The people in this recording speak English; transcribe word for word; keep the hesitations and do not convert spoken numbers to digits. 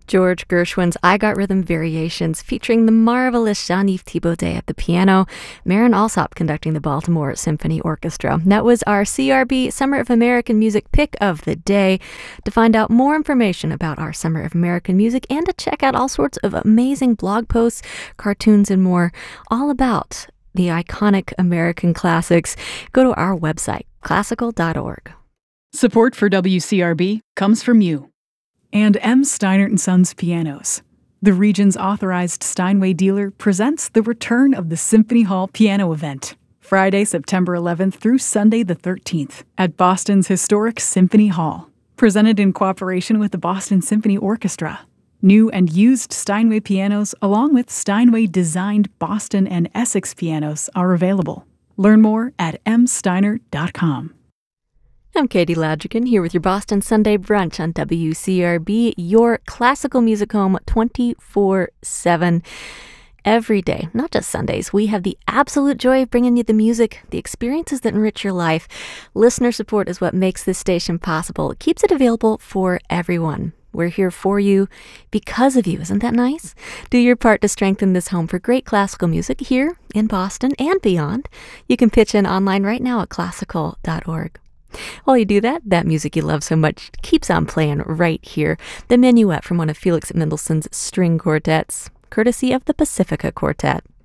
George Gershwin's I Got Rhythm Variations featuring the marvelous Jean-Yves Thibaudet at the piano, Marin Alsop conducting the Baltimore Symphony Orchestra. That was our C R B Summer of American Music pick of the day. To find out more information about our Summer of American Music and to check out all sorts of amazing blog posts, cartoons, and more, all about the iconic American classics, go to our website, classical dot org. Support for W C R B comes from you and M. Steinert and Sons Pianos. The region's authorized Steinway dealer presents the return of the Symphony Hall Piano Event, Friday, September eleventh through Sunday the thirteenth at Boston's historic Symphony Hall. Presented in cooperation with the Boston Symphony Orchestra. New and used Steinway pianos, along with Steinway-designed Boston and Essex pianos, are available. Learn more at m steiner dot com. I'm Katie Ladrigan here with your Boston Sunday Brunch on W C R B, your classical music home twenty-four seven. Every day, not just Sundays, we have the absolute joy of bringing you the music, the experiences that enrich your life. Listener support is what makes this station possible. It keeps it available for everyone. We're here for you because of you. Isn't that nice? Do your part to strengthen this home for great classical music here in Boston and beyond. You can pitch in online right now at classical dot org. While you do that, that music you love so much keeps on playing right here. The Minuet from one of Felix Mendelssohn's string quartets, courtesy of the Pacifica Quartet.